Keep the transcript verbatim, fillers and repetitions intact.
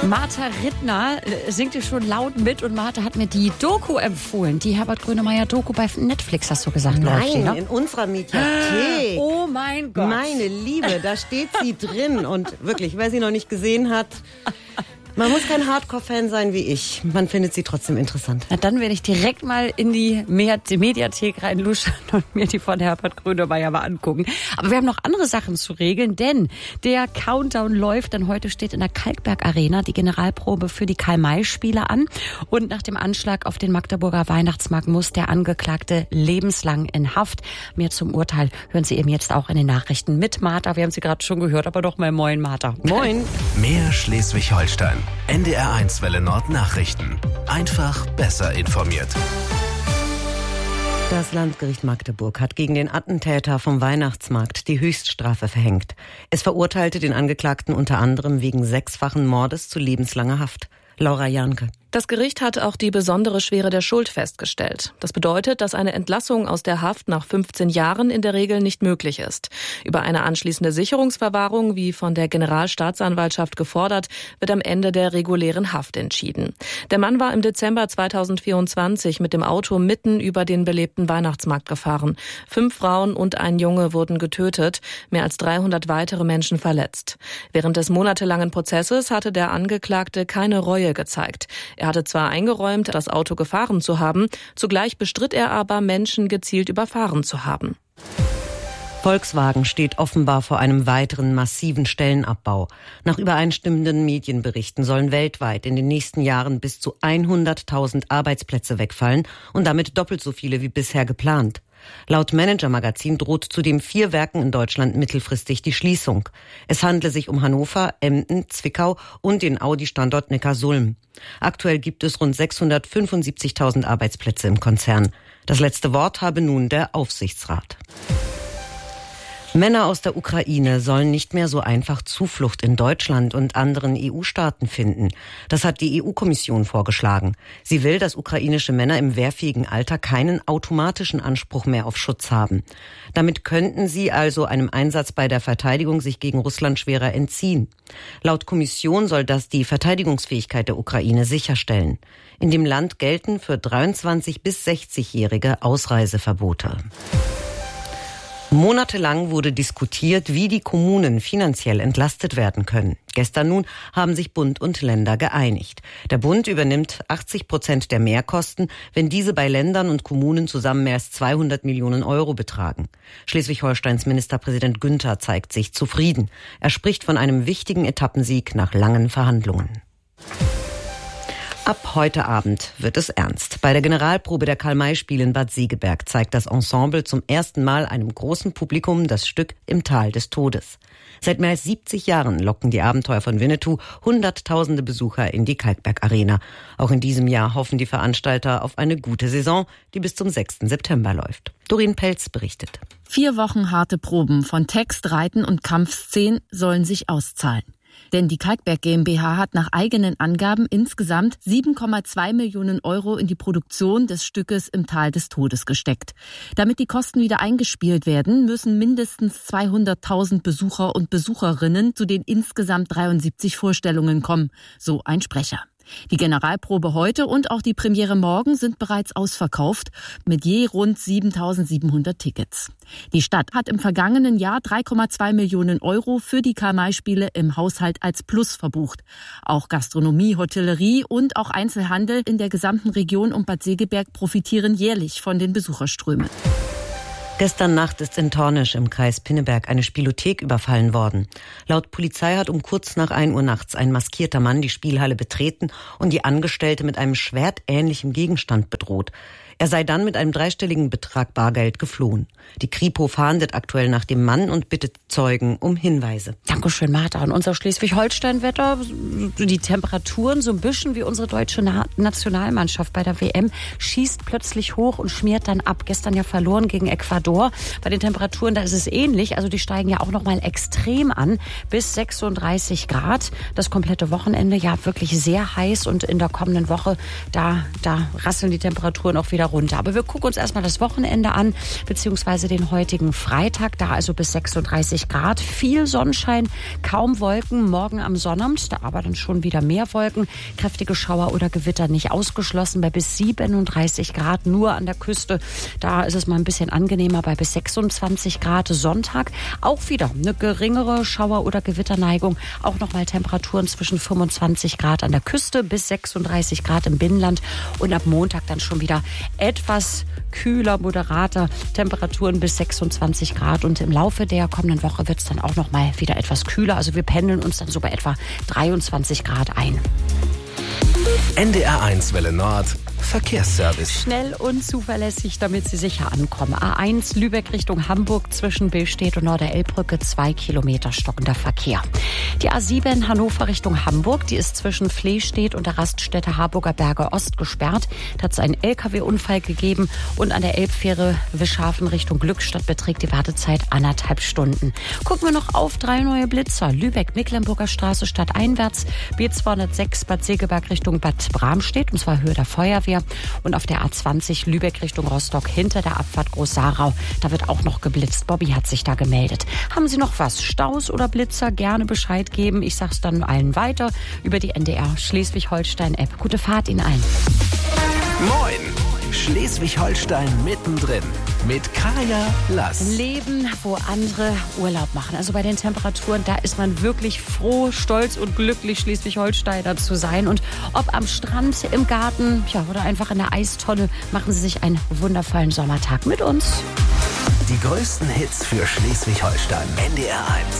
Martha Rittner singt hier schon laut mit und Martha hat mir die Doku empfohlen. Die Herbert Grönemeyer-Doku bei Netflix, hast du gesagt, Nein, läuft die, ne? in unserer Mediathek. Oh mein Gott. Meine Liebe, da steht sie drin. Und wirklich, wer sie noch nicht gesehen hat, man muss kein Hardcore-Fan sein wie ich. Man findet sie trotzdem interessant. Na, dann werde ich direkt mal in die Mediathek reinluschern und mir die von Herbert Grönemeyer mal angucken. Aber wir haben noch andere Sachen zu regeln, denn der Countdown läuft. Denn heute steht in der Kalkberg Arena die Generalprobe für die Karl-May-Spiele an. Und nach dem Anschlag auf den Magdeburger Weihnachtsmarkt muss der Angeklagte lebenslang in Haft. Mehr zum Urteil hören Sie eben jetzt auch in den Nachrichten mit Martha. Wir haben sie gerade schon gehört, aber doch mal moin, Martha. Moin. Mehr Schleswig-Holstein. N D R eins Welle Nord Nachrichten. Einfach besser informiert. Das Landgericht Magdeburg hat gegen den Attentäter vom Weihnachtsmarkt die Höchststrafe verhängt. Es verurteilte den Angeklagten unter anderem wegen sechsfachen Mordes zu lebenslanger Haft. Laura Janke. Das Gericht hat auch die besondere Schwere der Schuld festgestellt. Das bedeutet, dass eine Entlassung aus der Haft nach fünfzehn Jahren in der Regel nicht möglich ist. Über eine anschließende Sicherungsverwahrung, wie von der Generalstaatsanwaltschaft gefordert, wird am Ende der regulären Haft entschieden. Der Mann war im Dezember zweitausendvierundzwanzig mit dem Auto mitten über den belebten Weihnachtsmarkt gefahren. Fünf Frauen und ein Junge wurden getötet, mehr als dreihundert weitere Menschen verletzt. Während des monatelangen Prozesses hatte der Angeklagte keine Reue gezeigt. Er hatte zwar eingeräumt, das Auto gefahren zu haben, zugleich bestritt er aber, Menschen gezielt überfahren zu haben. Volkswagen steht offenbar vor einem weiteren massiven Stellenabbau. Nach übereinstimmenden Medienberichten sollen weltweit in den nächsten Jahren bis zu hunderttausend Arbeitsplätze wegfallen und damit doppelt so viele wie bisher geplant. Laut Manager-Magazin droht zudem vier Werken in Deutschland mittelfristig die Schließung. Es handle sich um Hannover, Emden, Zwickau und den Audi-Standort Neckarsulm. Aktuell gibt es rund sechshundertfünfundsiebzigtausend Arbeitsplätze im Konzern. Das letzte Wort habe nun der Aufsichtsrat. Männer aus der Ukraine sollen nicht mehr so einfach Zuflucht in Deutschland und anderen E U-Staaten finden. Das hat die E U-Kommission vorgeschlagen. Sie will, dass ukrainische Männer im wehrfähigen Alter keinen automatischen Anspruch mehr auf Schutz haben. Damit könnten sie also einem Einsatz bei der Verteidigung sich gegen Russland schwerer entziehen. Laut Kommission soll das die Verteidigungsfähigkeit der Ukraine sicherstellen. In dem Land gelten für dreiundzwanzig- bis sechzigjährige Ausreiseverbote. Monatelang wurde diskutiert, wie die Kommunen finanziell entlastet werden können. Gestern nun haben sich Bund und Länder geeinigt. Der Bund übernimmt achtzig Prozent der Mehrkosten, wenn diese bei Ländern und Kommunen zusammen mehr als zweihundert Millionen Euro betragen. Schleswig-Holsteins Ministerpräsident Günther zeigt sich zufrieden. Er spricht von einem wichtigen Etappensieg nach langen Verhandlungen. Ab heute Abend wird es ernst. Bei der Generalprobe der Karl-May-Spiele in Bad Segeberg zeigt das Ensemble zum ersten Mal einem großen Publikum das Stück Im Tal des Todes. Seit mehr als siebzig Jahren locken die Abenteuer von Winnetou hunderttausende Besucher in die Kalkberg Arena. Auch in diesem Jahr hoffen die Veranstalter auf eine gute Saison, die bis zum sechsten September läuft. Doreen Pelz berichtet. Vier Wochen harte Proben von Text, Reiten und Kampfszenen sollen sich auszahlen. Denn die Kalkberg GmbH hat nach eigenen Angaben insgesamt sieben Komma zwei Millionen Euro in die Produktion des Stückes Im Tal des Todes gesteckt. Damit die Kosten wieder eingespielt werden, müssen mindestens zweihunderttausend Besucher und Besucherinnen zu den insgesamt dreiundsiebzig Vorstellungen kommen, so ein Sprecher. Die Generalprobe heute und auch die Premiere morgen sind bereits ausverkauft, mit je rund siebentausendsiebenhundert Tickets. Die Stadt hat im vergangenen Jahr drei Komma zwei Millionen Euro für die Karl-May-Spiele im Haushalt als Plus verbucht. Auch Gastronomie, Hotellerie und auch Einzelhandel in der gesamten Region um Bad Segeberg profitieren jährlich von den Besucherströmen. Gestern Nacht ist in Tornisch im Kreis Pinneberg eine Spielothek überfallen worden. Laut Polizei hat um kurz nach ein Uhr nachts ein maskierter Mann die Spielhalle betreten und die Angestellte mit einem schwertähnlichen Gegenstand bedroht. Er sei dann mit einem dreistelligen Betrag Bargeld geflohen. Die Kripo fahndet aktuell nach dem Mann und bittet Zeugen um Hinweise. Dankeschön, Martha. Und unser Schleswig-Holstein-Wetter, die Temperaturen so ein bisschen wie unsere deutsche Na- Nationalmannschaft bei der W M, schießt plötzlich hoch und schmiert dann ab. Gestern ja verloren gegen Ecuador. Bei den Temperaturen, da ist es ähnlich. Also die steigen ja auch noch mal extrem an, bis sechsunddreißig Grad. Das komplette Wochenende ja wirklich sehr heiß und in der kommenden Woche, da, da rasseln die Temperaturen auch wieder runter. Aber wir gucken uns erstmal das Wochenende an, beziehungsweise den heutigen Freitag. Da also bis sechsunddreißig Grad. Viel Sonnenschein, kaum Wolken. Morgen am Sonnabend, da aber dann schon wieder mehr Wolken. Kräftige Schauer oder Gewitter nicht ausgeschlossen bei bis siebenunddreißig Grad. Nur an der Küste, da ist es mal ein bisschen angenehmer bei bis sechsundzwanzig Grad. Sonntag auch wieder eine geringere Schauer- oder Gewitterneigung. Auch nochmal Temperaturen zwischen fünfundzwanzig Grad an der Küste bis sechsunddreißig Grad im Binnenland. Und ab Montag dann schon wieder etwas kühler, moderater. Temperaturen bis sechsundzwanzig Grad. Und im Laufe der kommenden Woche wird es dann auch nochmal wieder etwas kühler. Also wir pendeln uns dann so bei etwa dreiundzwanzig Grad ein. N D R eins Welle Nord Verkehrsservice. Schnell und zuverlässig, damit Sie sicher ankommen. A eins Lübeck Richtung Hamburg zwischen Billstedt und Norderelbbrücke, zwei Kilometer stockender Verkehr. Die A sieben Hannover Richtung Hamburg, die ist zwischen Flehstedt und der Raststätte Harburger Berge Ost gesperrt. Da hat es einen L K W-Unfall gegeben und an der Elbfähre Wischhafen Richtung Glückstadt beträgt die Wartezeit anderthalb Stunden. Gucken wir noch auf drei neue Blitzer. Lübeck, Mecklenburger Straße stadteinwärts, B zweihundertsechs Bad Segeberg Richtung Bad Bramstedt, und zwar Höhe der Feuerwehr. Und auf der A zwanzig Lübeck Richtung Rostock hinter der Abfahrt Groß-Sarau. Da wird auch noch geblitzt. Bobby hat sich da gemeldet. Haben Sie noch was? Staus oder Blitzer? Gerne Bescheid geben. Ich sag's dann allen weiter über die N D R Schleswig-Holstein-App. Gute Fahrt Ihnen allen. Moin! Schleswig-Holstein mittendrin mit Kaya Lass. Leben, wo andere Urlaub machen. Also bei den Temperaturen, da ist man wirklich froh, stolz und glücklich, Schleswig-Holsteiner zu sein. Und ob am Strand, im Garten, ja, oder einfach in der Eistonne, machen Sie sich einen wundervollen Sommertag mit uns. Die größten Hits für Schleswig-Holstein. N D R eins.